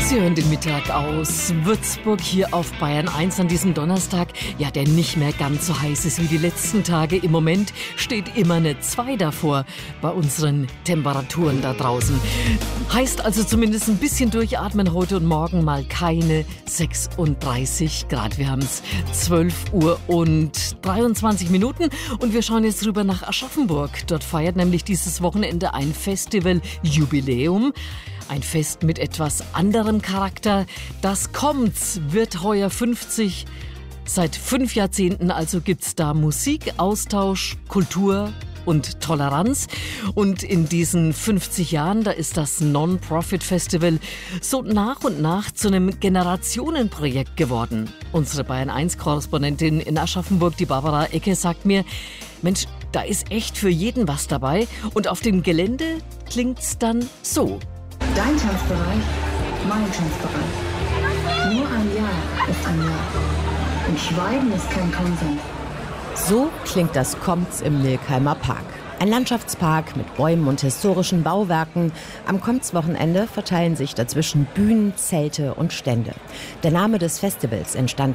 Sie hören den Mittag aus Würzburg hier auf Bayern 1 an diesem Donnerstag, ja, der nicht mehr ganz so heiß ist wie die letzten Tage. Im Moment steht immer eine 2 davor bei unseren Temperaturen da draußen. Heißt also zumindest ein bisschen durchatmen heute und morgen mal keine 36 Grad. Wir haben es 12 Uhr und 23 Minuten und wir schauen jetzt rüber nach Aschaffenburg. Dort feiert nämlich dieses Wochenende ein Festival-Jubiläum. Ein Fest mit etwas anderem Charakter. Das Kommt's wird heuer 50. Seit 5 Jahrzehnten also gibt's da Musik, Austausch, Kultur und Toleranz. Und in diesen 50 Jahren, da ist das Non-Profit-Festival so nach und nach zu einem Generationenprojekt geworden. Unsere Bayern-1-Korrespondentin in Aschaffenburg, die Barbara Ecke, sagt mir, Mensch, da ist echt für jeden was dabei. Und auf dem Gelände klingt's dann so. Dein Tanzbereich, mein Tanzbereich. Nur ein Ja ist ein Ja. Und Schweigen ist kein Konsens. So klingt das Kommt's im Milkheimer Park. Ein Landschaftspark mit Bäumen und historischen Bauwerken. Am Kommt's-Wochenende verteilen sich dazwischen Bühnen, Zelte und Stände. Der Name des Festivals entstand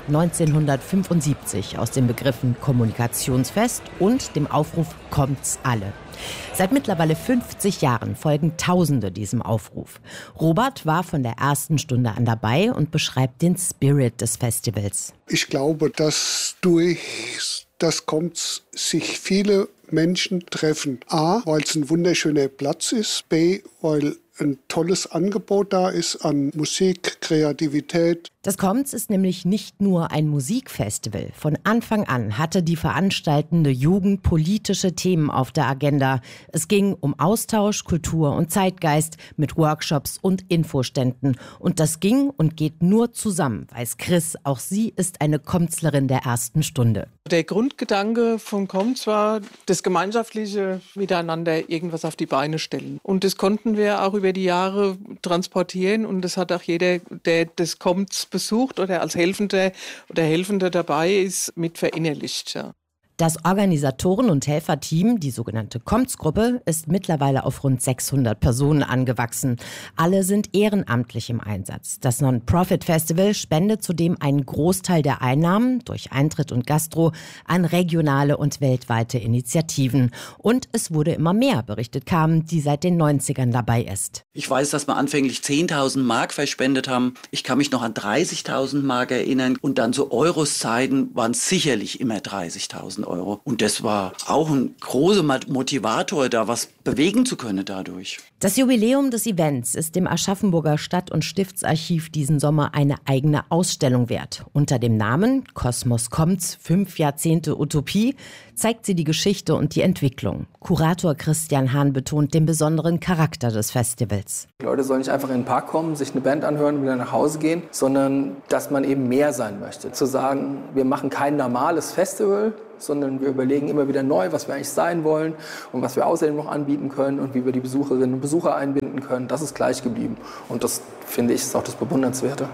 1975 aus den Begriffen Kommunikationsfest und dem Aufruf Kommt's alle. Seit mittlerweile 50 Jahren folgen Tausende diesem Aufruf. Robert war von der ersten Stunde an dabei und beschreibt den Spirit des Festivals. Ich glaube, dass durch das Kommt's sich viele Menschen treffen. A, weil es ein wunderschöner Platz ist. B, weil ein tolles Angebot da ist an Musik, Kreativität. Das Kommt's ist nämlich nicht nur ein Musikfestival. Von Anfang an hatte die veranstaltende Jugend politische Themen auf der Agenda. Es ging um Austausch, Kultur und Zeitgeist mit Workshops und Infoständen. Und das ging und geht nur zusammen, weiß Chris. Auch sie ist eine Kommtzlerin der ersten Stunde. Der Grundgedanke vom Kommt's war, das gemeinschaftliche Miteinander irgendwas auf die Beine stellen. Und das konnten wir auch über die Jahre transportieren. Und das hat auch jeder, der das Kommt's besucht oder als Helfender oder Helfender dabei ist, mit verinnerlicht. Ja. Das Organisatoren- und Helferteam, die sogenannte Kommt's-Gruppe, ist mittlerweile auf rund 600 Personen angewachsen. Alle sind ehrenamtlich im Einsatz. Das Non-Profit-Festival spendet zudem einen Großteil der Einnahmen durch Eintritt und Gastro an regionale und weltweite Initiativen. Und es wurde immer mehr, berichtet Carmen, die seit den 90ern dabei ist. Ich weiß, dass wir anfänglich 10.000 Mark verspendet haben. Ich kann mich noch an 30.000 Mark erinnern. Und dann zu Euros-Zeiten waren es sicherlich immer 30.000 Euro. Und das war auch ein großer Motivator, da was bewegen zu können dadurch. Das Jubiläum des Events ist dem Aschaffenburger Stadt- und Stiftsarchiv diesen Sommer eine eigene Ausstellung wert. Unter dem Namen Kosmos Kommt's, 5 Jahrzehnte Utopie zeigt sie die Geschichte und die Entwicklung. Kurator Christian Hahn betont den besonderen Charakter des Festivals. Die Leute sollen nicht einfach in den Park kommen, sich eine Band anhören und wieder nach Hause gehen, sondern dass man eben mehr sein möchte. Zu sagen, wir machen kein normales Festival, sondern wir überlegen immer wieder neu, was wir eigentlich sein wollen und was wir außerdem noch anbieten können und wie wir die Besucherinnen und Besucher einbinden können. Das ist gleich geblieben. Und das, finde ich, ist auch das Bewundernswerte.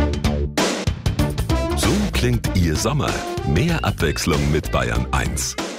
So klingt Ihr Sommer. Mehr Abwechslung mit Bayern 1.